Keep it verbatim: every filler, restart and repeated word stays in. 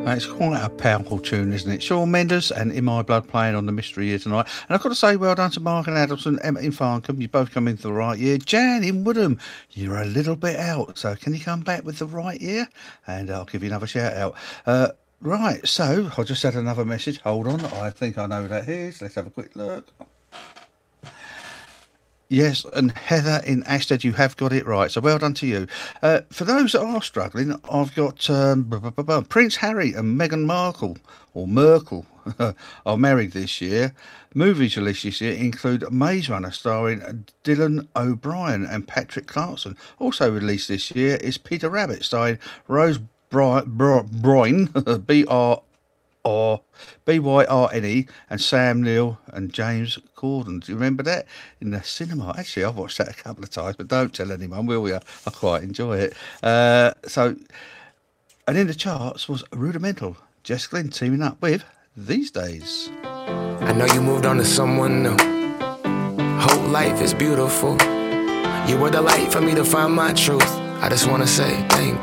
It's quite a powerful tune, isn't it? Shawn Mendes and In My Blood playing on the Mystery here tonight. And I've got to say well done to Mark and Adelson, Emma in Farncombe. You both come into the right year. Jan in Woodham, you're a little bit out. So can you come back with the right year? And I'll give you another shout out. Uh, right, so I just had another message. Hold on, I think I know who that is. Let's have a quick look. Yes, and Heather in Ashtead, you have got it right. So well done to you. Uh, for those that are struggling, I've got um, blah, blah, blah, blah. Prince Harry and Meghan Markle, or Merkel, are married this year. Movies released this year include Maze Runner, starring Dylan O'Brien and Patrick Clarkson. Also released this year is Peter Rabbit, starring Rose Bry- Bry- Bryan, B R or B Y R N E, and Sam Neill and James Corden. Do you remember that? In the cinema. Actually, I've watched that a couple of times, but don't tell anyone, will you? I quite enjoy it. Uh, so, and in the charts was Rudimental. Jess Glynn teaming up with These Days. I know you moved on to someone new. Whole life is beautiful. You were the light for me to find my truth. I just want to say thank